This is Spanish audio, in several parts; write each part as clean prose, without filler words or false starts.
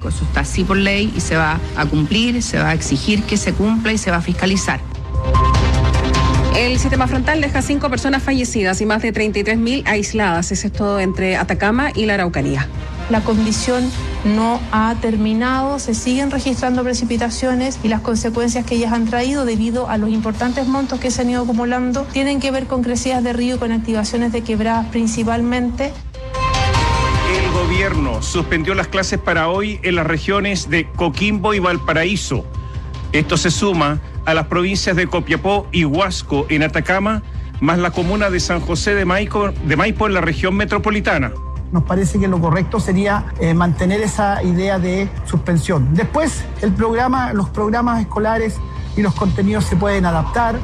económico. Eso está así por ley y se va a cumplir, se va a exigir que se cumpla y se va a fiscalizar. El sistema frontal deja 5 personas fallecidas y más de 33.000 aisladas. Es esto entre Atacama y la Araucanía. La condición no ha terminado, se siguen registrando precipitaciones y las consecuencias que ellas han traído debido a los importantes montos que se han ido acumulando tienen que ver con crecidas de río y con activaciones de quebradas principalmente. El gobierno suspendió las clases para hoy en las regiones de Coquimbo y Valparaíso. Esto se suma a las provincias de Copiapó y Huasco en Atacama, más la comuna de San José de Maipo en la región metropolitana. Nos parece que lo correcto sería mantener esa idea de suspensión. Después, los programas escolares y los contenidos se pueden adaptar.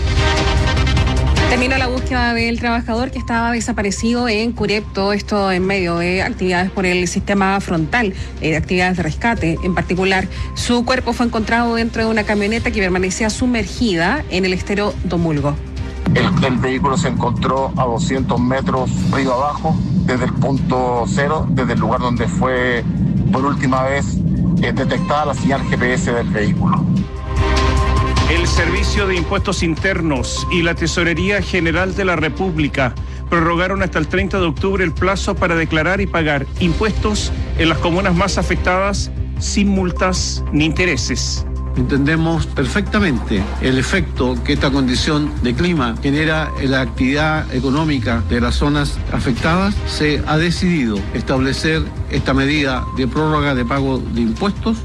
Termina la búsqueda del trabajador que estaba desaparecido en Curep, todo esto en medio de actividades por el sistema frontal, actividades de rescate en particular. Su cuerpo fue encontrado dentro de una camioneta que permanecía sumergida en el estero Domulgo. El vehículo se encontró a 200 metros río abajo, desde el punto cero, desde el lugar donde fue por última vez detectada la señal GPS del vehículo. El Servicio de Impuestos Internos y la Tesorería General de la República prorrogaron hasta el 30 de octubre el plazo para declarar y pagar impuestos en las comunas más afectadas sin multas ni intereses. Entendemos perfectamente el efecto que esta condición de clima genera en la actividad económica de las zonas afectadas. Se ha decidido establecer esta medida de prórroga de pago de impuestos.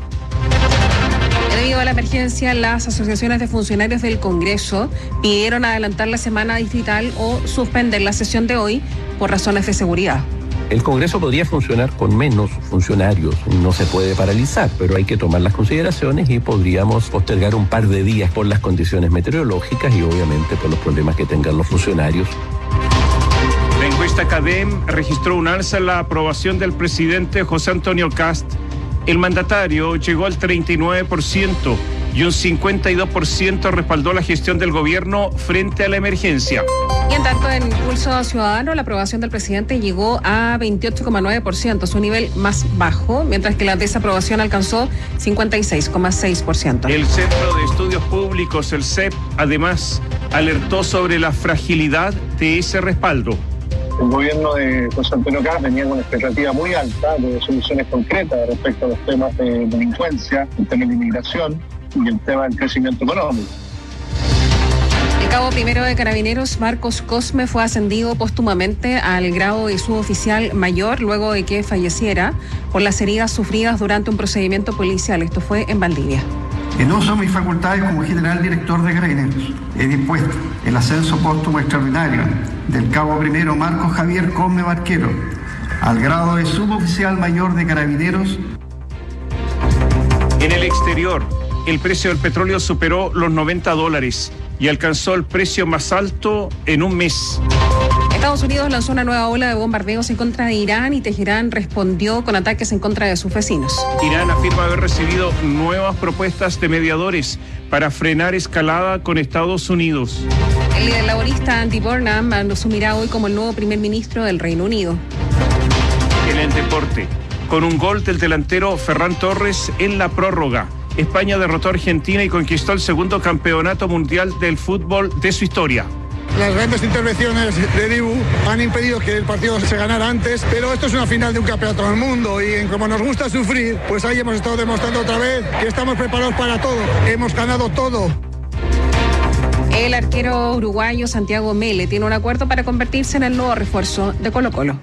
Debido a la emergencia, las asociaciones de funcionarios del Congreso pidieron adelantar la semana distrital o suspender la sesión de hoy por razones de seguridad. El Congreso podría funcionar con menos funcionarios, no se puede paralizar, pero hay que tomar las consideraciones y podríamos postergar un par de días por las condiciones meteorológicas y obviamente por los problemas que tengan los funcionarios. La encuesta CADEM registró un alza en la aprobación del presidente José Antonio Kast. El mandatario llegó al 39% y un 52% respaldó la gestión del gobierno frente a la emergencia. Y en tanto, en Impulso Ciudadano, la aprobación del presidente llegó a 28,9%, su nivel más bajo, mientras que la desaprobación alcanzó 56,6%. El Centro de Estudios Públicos, el CEP, además, alertó sobre la fragilidad de ese respaldo. El gobierno de José Antonio Kast venía con una expectativa muy alta de soluciones concretas respecto a los temas de delincuencia, el tema de inmigración y el tema del crecimiento económico. El cabo primero de Carabineros, Marcos Cosme, fue ascendido póstumamente al grado de suboficial mayor luego de que falleciera por las heridas sufridas durante un procedimiento policial. Esto fue en Valdivia. En uso de mis facultades como general director de Carabineros, he dispuesto el ascenso póstumo extraordinario del cabo primero Marcos Javier Cosme Barquero al grado de suboficial mayor de Carabineros. En el exterior, el precio del petróleo superó los $90 y alcanzó el precio más alto en un mes. Estados Unidos lanzó una nueva ola de bombardeos en contra de Irán y Teherán respondió con ataques en contra de sus vecinos. Irán afirma haber recibido nuevas propuestas de mediadores para frenar escalada con Estados Unidos. El líder laborista Andy Burnham asumirá hoy como el nuevo primer ministro del Reino Unido. En el deporte, con un gol del delantero Ferran Torres en la prórroga, España derrotó a Argentina y conquistó el segundo campeonato mundial del fútbol de su historia. Las grandes intervenciones de Dibu han impedido que el partido se ganara antes, pero esto es una final de un campeonato del mundo y como nos gusta sufrir, pues ahí hemos estado demostrando otra vez que estamos preparados para todo. Hemos ganado todo. El arquero uruguayo Santiago Mele tiene un acuerdo para convertirse en el nuevo refuerzo de Colo-Colo.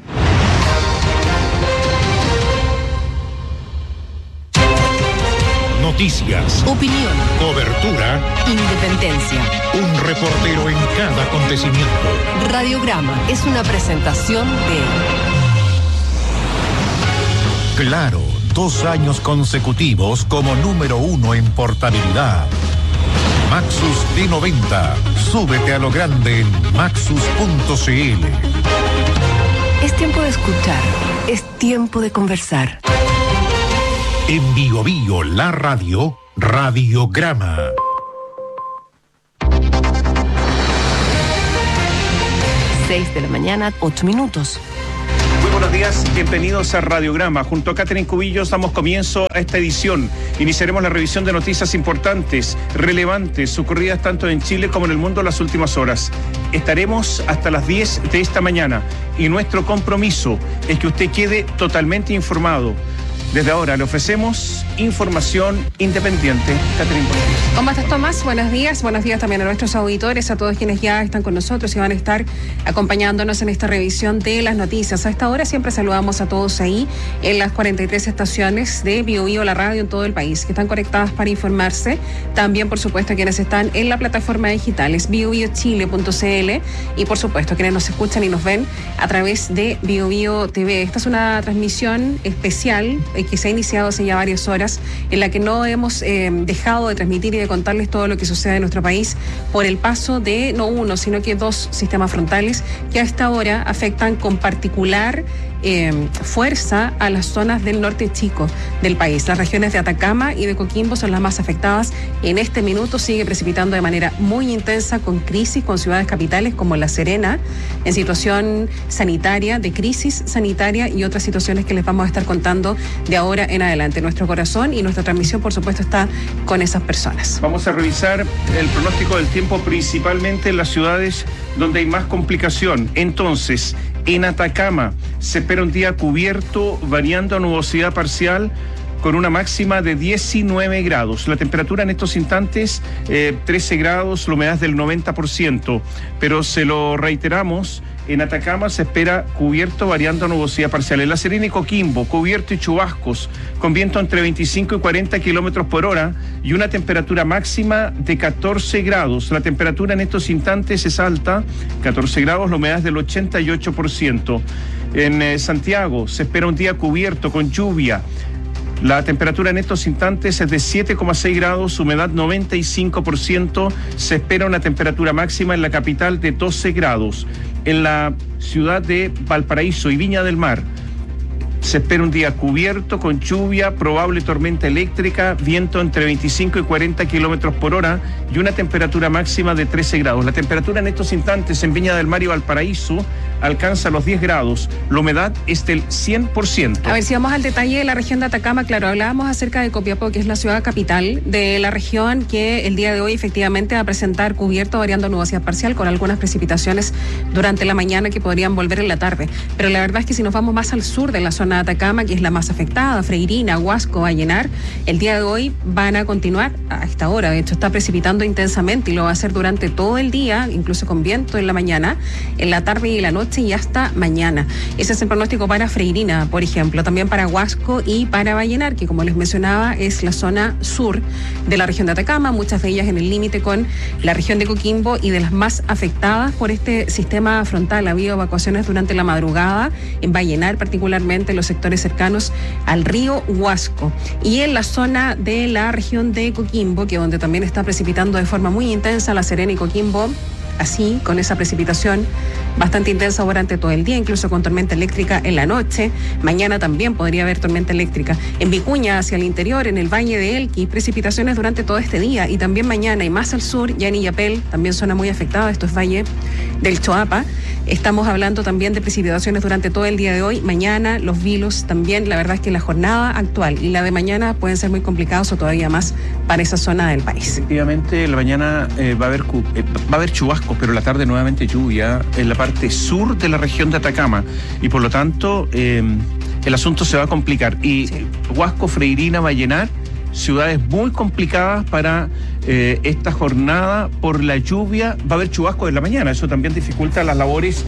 Noticias, opinión, cobertura, independencia. Un reportero en cada acontecimiento. Radiograma es una presentación de Claro, 2 años consecutivos como número 1 en portabilidad. Maxus D90. Súbete a lo grande en maxus.cl. Es tiempo de escuchar, es tiempo de conversar. En Bio Bio, la radio, Radiograma. 6 de la mañana, 8 minutos. Muy buenos días, bienvenidos a Radiograma. Junto a Catherine Cubillos damos comienzo a esta edición. Iniciaremos la revisión de noticias importantes, relevantes, ocurridas tanto en Chile como en el mundo en las últimas horas. Estaremos hasta las 10 de esta mañana y nuestro compromiso es que usted quede totalmente informado. Desde ahora le ofrecemos información independiente. Catherine, buenos días. ¿Cómo estás, Tomás? Buenos días también a nuestros auditores, a todos quienes ya están con nosotros y van a estar acompañándonos en esta revisión de las noticias. A esta hora siempre saludamos a todos ahí en las 43 estaciones de Bio Bio, la radio en todo el país, que están conectadas para informarse. También, por supuesto, quienes están en la plataforma digital, es biobiochile.cl, y por supuesto, quienes nos escuchan y nos ven a través de Bio Bio TV. Esta es una transmisión especial que se ha iniciado hace ya varias horas, en la que no hemos dejado de transmitir y de contarles todo lo que sucede en nuestro país por el paso de no uno, sino que dos sistemas frontales que a esta hora afectan con particular fuerza a las zonas del norte chico del país. Las regiones de Atacama y de Coquimbo son las más afectadas. En este minuto sigue precipitando de manera muy intensa, con crisis, con ciudades capitales como La Serena, en situación sanitaria, de crisis sanitaria, y otras situaciones que les vamos a estar contando de ahora en adelante. Nuestro corazón y nuestra transmisión, por supuesto, está con esas personas. Vamos a revisar el pronóstico del tiempo, principalmente en las ciudades donde hay más complicación. Entonces, en Atacama se espera un día cubierto, variando a nubosidad parcial, con una máxima de 19 grados. La temperatura en estos instantes, 13 grados, la humedad del 90%. Pero se lo reiteramos, en Atacama se espera cubierto, variando a nubosidad parcial. En La Serena y Coquimbo, cubierto y chubascos, con viento entre 25 y 40 kilómetros por hora y una temperatura máxima de 14 grados. La temperatura en estos instantes es alta, 14 grados, la humedad del 88%. En Santiago se espera un día cubierto con lluvia. La temperatura en estos instantes es de 7,6 grados, humedad 95%. Se espera una temperatura máxima en la capital de 12 grados. En la ciudad de Valparaíso y Viña del Mar se espera un día cubierto con lluvia, probable tormenta eléctrica, viento entre 25 y 40 kilómetros por hora y una temperatura máxima de 13 grados. La temperatura en estos instantes en Viña del Mar y Valparaíso alcanza los 10 grados. La humedad es del 100%. A ver, si vamos al detalle de la región de Atacama, claro, hablábamos acerca de Copiapó, que es la ciudad capital de la región, que el día de hoy efectivamente va a presentar cubierto, variando nubosidad parcial, con algunas precipitaciones durante la mañana que podrían volver en la tarde. Pero la verdad es que si nos vamos más al sur de la zona de Atacama, que es la más afectada, Freirina, Huasco, Vallenar, el día de hoy van a continuar a esta hora. De hecho, está precipitando intensamente y lo va a hacer durante todo el día, incluso con viento en la mañana, en la tarde y en la noche y hasta mañana. Ese es el pronóstico para Freirina, por ejemplo, también para Huasco y para Vallenar, que como les mencionaba es la zona sur de la región de Atacama, muchas de ellas en el límite con la región de Coquimbo y de las más afectadas por este sistema frontal. Ha habido evacuaciones durante la madrugada en Vallenar, particularmente en los sectores cercanos al río Huasco, y en la zona de la región de Coquimbo, que donde también está precipitando de forma muy intensa, La Serena y Coquimbo, así, con esa precipitación bastante intensa durante todo el día, incluso con tormenta eléctrica en la noche. Mañana también podría haber tormenta eléctrica. En Vicuña, hacia el interior, en el Valle de Elqui, precipitaciones durante todo este día, y también mañana, y más al sur, ya en Illapel, también zona muy afectada, esto es Valle del Choapa. Estamos hablando también de precipitaciones durante todo el día de hoy. Mañana, Los Vilos también. La verdad es que la jornada actual y la de mañana pueden ser muy complicados, o todavía más para esa zona del país. Efectivamente, en la mañana va a haber chubascos, pero en la tarde nuevamente lluvia en la parte sur de la región de Atacama, y por lo tanto el asunto se va a complicar. Y sí, Huasco, Freirina, Vallenar, ciudades muy complicadas para esta jornada por la lluvia. Va a haber chubascos en la mañana, eso también dificulta las labores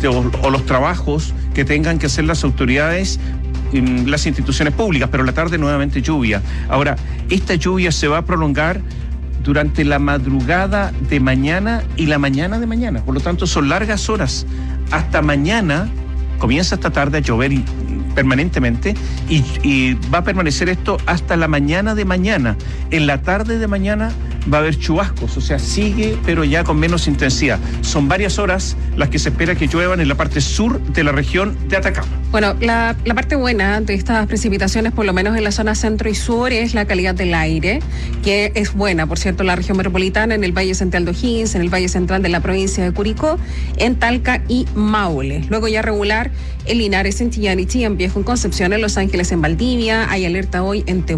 o los trabajos que tengan que hacer las autoridades en las instituciones públicas, pero en la tarde nuevamente lluvia. Ahora, esta lluvia se va a prolongar durante la madrugada de mañana y la mañana de mañana, por lo tanto son largas horas. Hasta mañana, comienza esta tarde a llover permanentemente y va a permanecer esto hasta la mañana de mañana. En la tarde de mañana va a haber chubascos, o sea, sigue, pero ya con menos intensidad. Son varias horas las que se espera que lluevan en la parte sur de la región de Atacama. Bueno, la parte buena de estas precipitaciones, por lo menos en la zona centro y sur, es la calidad del aire, que es buena, por cierto, en la región metropolitana, en el Valle Central de O'Higgins, en el Valle Central de la provincia de Curicó, en Talca y Maule. Luego ya regular en Linares, en Chillán y Chillán Viejo, en Concepción, en Los Ángeles, en Valdivia. Hay alerta hoy en Temuco.